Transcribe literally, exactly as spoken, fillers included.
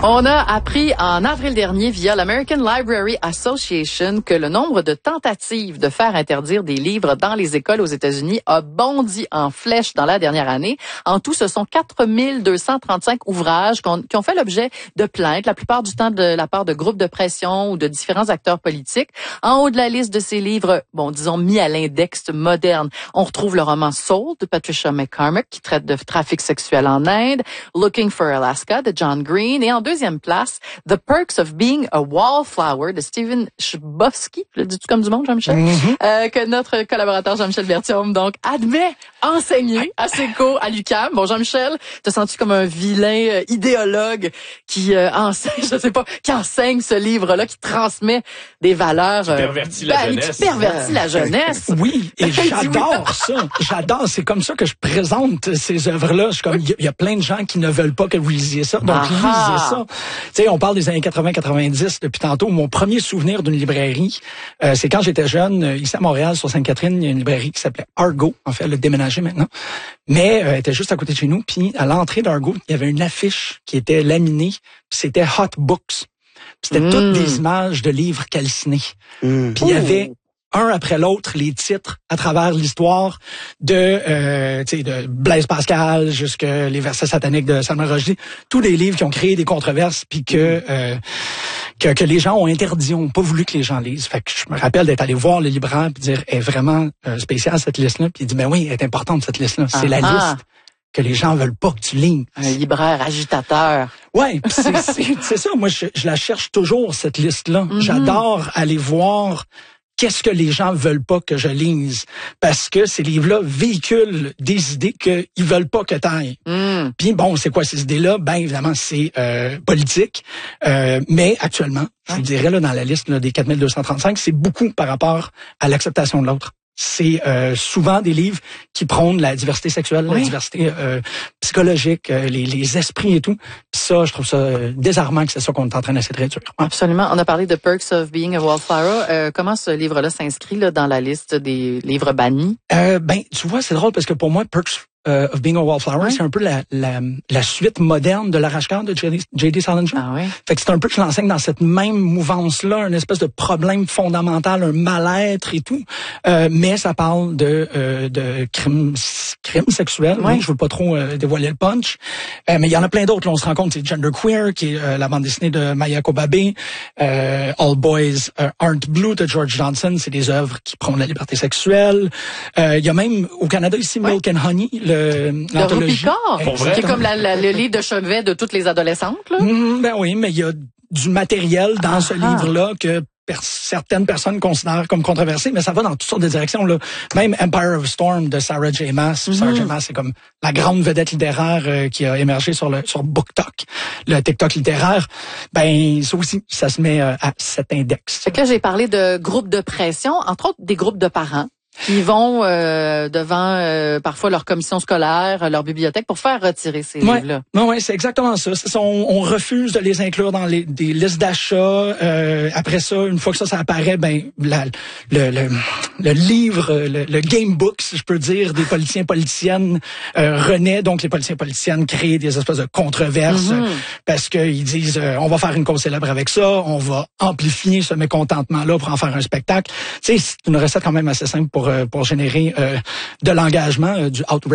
On a appris en avril dernier via l'American Library Association que le nombre de tentatives de faire interdire des livres dans les écoles aux États-Unis a bondi en flèche dans la dernière année. En tout, ce sont quatre mille deux cent trente-cinq ouvrages qui ont fait l'objet de plaintes, la plupart du temps de la part de groupes de pression ou de différents acteurs politiques. En haut de la liste de ces livres, bon, disons mis à l'index moderne, on retrouve le roman Soul de Patricia McCormack qui traite de trafic sexuel en Inde, Looking for Alaska de John Green et en deuxième place, The Perks of Being a Wallflower de Stephen Chbosky, je le dis-tu comme du monde, Jean-Michel, mm-hmm. euh, que notre collaborateur Jean-Michel Berthiaume, donc, admet enseigner à ses cours à l'U Q A M. Bon, Jean-Michel, te sens-tu comme un vilain euh, idéologue qui euh, enseigne, je sais pas, qui enseigne ce livre-là, qui transmet des valeurs... Qui pervertit euh, la ben, jeunesse. Qui pervertit la jeunesse. Oui, et j'adore ça. J'adore. C'est comme ça que je présente ces œuvres-là. Je suis comme, il y, y a plein de gens qui ne veulent pas que vous lisiez ça. Donc, Aha. lisez ça. Tu sais, on parle des années quatre-vingts quatre-vingt-dix depuis tantôt. Mon premier souvenir d'une librairie, euh, c'est quand j'étais jeune, euh, ici à Montréal, sur Sainte-Catherine, il y a une librairie qui s'appelait Argo. En fait, elle a déménagé maintenant. Mais euh, elle était juste à côté de chez nous. Puis, à l'entrée d'Argo, il y avait une affiche qui était laminée. Puis, c'était Hot Books. Puis, c'était mmh. toutes des images de livres calcinés. Mmh. Puis, il y avait... un après l'autre, les titres à travers l'histoire de, euh, tu sais, de Blaise Pascal jusqu'à les versets sataniques de Salman Rushdie, tous des livres qui ont créé des controverses puis que, euh, que que les gens ont interdit, ont pas voulu que les gens lisent. Fait que je me rappelle d'être allé voir le libraire puis dire, est vraiment euh, spéciale cette liste-là. Puis il dit, ben oui, elle est importante cette liste-là. C'est ah, la liste que les gens veulent pas que tu lises. Un libraire agitateur. Ouais, c'est c'est, c'est ça. Moi, je, je la cherche toujours cette liste-là. Mm-hmm. J'adore aller voir. Qu'est-ce que les gens veulent pas que je lise? Parce que ces livres-là véhiculent des idées qu'ils veulent pas que t'ailles. Mm. Puis bon, c'est quoi ces idées-là? Ben évidemment, c'est euh, politique. Euh, mais actuellement, je vous dirais là dans la liste là, des quatre mille deux cent trente-cinq, c'est beaucoup par rapport à l'acceptation de l'autre. C'est euh, souvent des livres qui prônent la diversité sexuelle, oui. la diversité euh, psychologique, euh, les, les esprits et tout. Puis ça, je trouve ça euh, désarmant que c'est ça qu'on est en train d'essayer de réduire. Absolument. On a parlé de Perks of Being a Wallflower. Euh, comment ce livre-là s'inscrit là, dans la liste des livres bannis? Euh, ben, tu vois, c'est drôle parce que pour moi, Perks Uh, of Being a Wallflower, oui. c'est un peu la, la, la suite moderne de l'Arrache-cœur de J D Salinger. Ah oui. Fait que c'est un peu que je l'enseigne dans cette même mouvance-là, une espèce de problème fondamental, un mal-être et tout. Euh, mais ça parle de euh, de crimes crimes sexuels. Oui. Je veux pas trop euh, dévoiler le punch. Euh, mais il y en a plein d'autres. Là, on se rend compte, c'est Gender Queer, qui est euh, la bande dessinée de Maya Kobabe. Euh, All Boys uh, Aren't Blue de George Johnson. C'est des œuvres qui prônent la liberté sexuelle. Euh, il y a même au Canada ici, oui. Milk and Honey, le Le Rupicor, qui est comme la, la, le livre de chevet de toutes les adolescentes. Là. Mmh, ben oui, mais il y a du matériel dans ah, ce ah. livre-là que per- certaines personnes considèrent comme controversé, mais ça va dans toutes sortes de directions. Là. Même Empire of Storm de Sarah J. Maas. Mmh. Sarah J. Maas, c'est comme la grande vedette littéraire euh, qui a émergé sur le sur BookTok, le TikTok littéraire. Ben ça aussi, ça se met euh, à cet index. Fait que là, j'ai parlé de groupes de pression, entre autres des groupes de parents. Qui vont euh, devant euh, parfois leur commission scolaire, leur bibliothèque pour faire retirer ces ouais. livres-là. Oui, ouais, c'est exactement ça. C'est ça on, on refuse de les inclure dans les, des listes d'achat. Euh, après ça, une fois que ça, ça apparaît, ben la, le, le, le livre, le, le game book, si je peux dire, des politiciens politiciennes euh, renaît. Donc les politiciens politiciennes créent des espèces de controverses mm-hmm. parce qu'ils disent euh, on va faire une cause célèbre avec ça, on va amplifier ce mécontentement-là pour en faire un spectacle. Tu sais, c'est une recette quand même assez simple pour pour générer euh, de l'engagement, euh, du outrage.